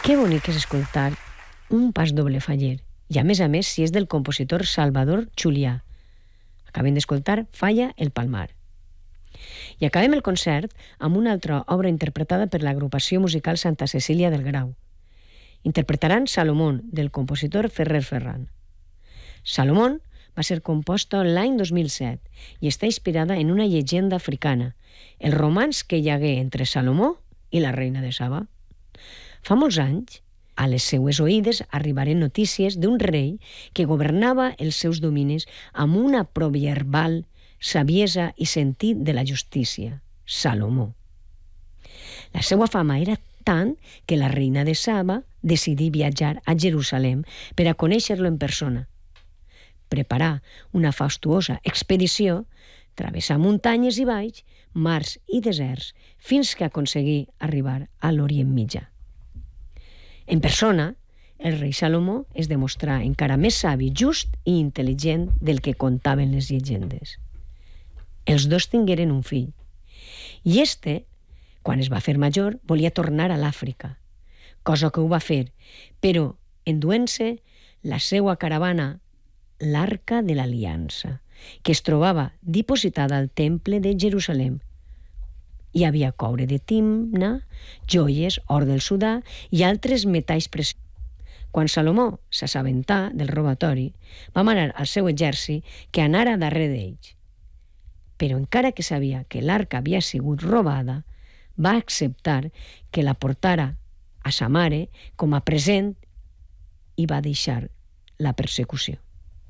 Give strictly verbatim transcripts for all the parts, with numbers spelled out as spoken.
Que bonic és escoltar un pas doble faller, i a més a més si és del compositor Salvador Chulià. Acabem d'escoltar Falla el Palmar. I acabem el concert amb una altra obra interpretada per l'agrupació musical Santa Cecília del Grau. Interpretaran Salomón, del compositor Ferrer Ferran. Salomón va ser composta l'any dos mil set i està inspirada en una llegenda africana, el romanç que hi hagué entre Salomó i la reina de Saba. Fa molts anys, a les seues oïdes arribaren notícies d'un rei que governava els seus dominis amb una proverbal saviesa i sentit de la justícia, Salomó. La seva fama era tant que la reina de Saba decidí viatjar a Jerusalem per a conèixer-lo en persona. Preparar una fastuosa expedició, travessar muntanyes i valls, mars i deserts, fins que aconseguí arribar a l'Orient Mitjà. En persona, el rei Salomó es demostrà encara més savi, just i intel·ligent del que contaven les llegendes. Els dos tingueren un fill, i este, quan es va fer major, volia tornar a l'Àfrica, cosa que ho va fer, però enduent-se la seua caravana, l'Arca de l'Aliança, que es trobava dipositada al temple de Jerusalem. Hi havia coure de Timna, joies, or del Sudà i altres metalls preciosos. Quan Salomó s'assabentà del robatori, va manar al seu exèrcit que anara darrere d'ells. Però encara que sabia que l'arca havia sigut robada, va acceptar que la portara a sa mare com a present i va deixar la persecució.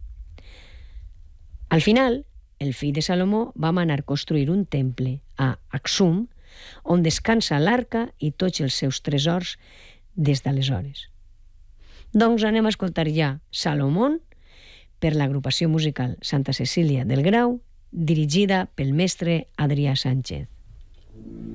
Al final, el fill de Salomó va manar construir un temple a Aksum, on descansa l'arca i tots els seus tresors des d'aleshores. Doncs anem a escoltar ja Salomón per l'agrupació musical Santa Cecília del Grau, dirigida pel mestre Adrià Sánchez.